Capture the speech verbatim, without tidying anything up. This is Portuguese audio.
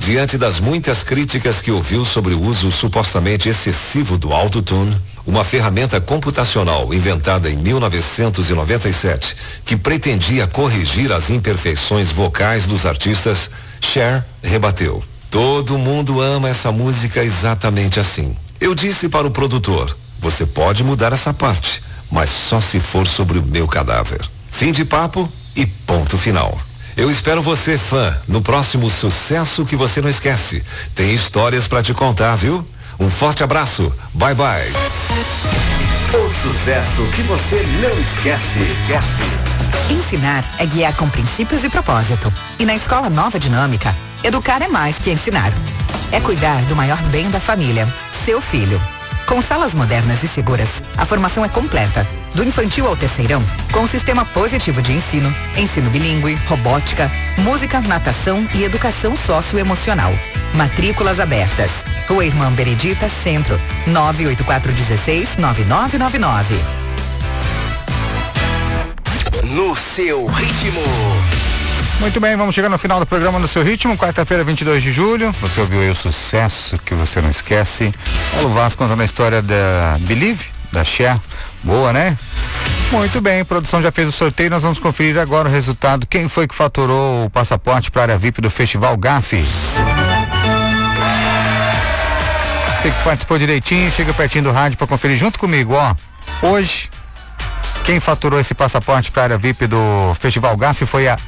Diante das muitas críticas que ouviu sobre o uso supostamente excessivo do autotune, uma ferramenta computacional inventada em mil novecentos e noventa e sete, que pretendia corrigir as imperfeições vocais dos artistas, Cher rebateu: todo mundo ama essa música exatamente assim. Eu disse para o produtor: você pode mudar essa parte, mas só se for sobre o meu cadáver. Fim de papo e ponto final. Eu espero você, fã, no próximo Sucesso que Você Não Esquece. Tem histórias pra te contar, viu? Um forte abraço. Bye, bye. O sucesso que você não esquece. Esquece. Ensinar é guiar com princípios e propósito. E na Escola Nova Dinâmica, educar é mais que ensinar. É cuidar do maior bem da família, seu filho. Com salas modernas e seguras, a formação é completa. Do infantil ao terceirão, com o sistema positivo de ensino, ensino bilíngue, robótica, música, natação e educação socioemocional. Matrículas abertas. Rua Irmã Benedita, Centro, nove oito quatro um seis, nove nove nove nove. No seu ritmo. Muito bem, vamos chegar no final do programa No Seu Ritmo, quarta-feira, vinte e dois de julho. Você ouviu aí o sucesso que você não esquece. Paulo Vasco contando a história da Believe, da Cher. Boa, né? Muito bem, a produção já fez o sorteio, nós vamos conferir agora o resultado. Quem foi que faturou o passaporte para a área V I P do Festival G A F? Você que participou direitinho, chega pertinho do rádio para conferir junto comigo, ó. Hoje, quem faturou esse passaporte para a área V I P do Festival G A F foi a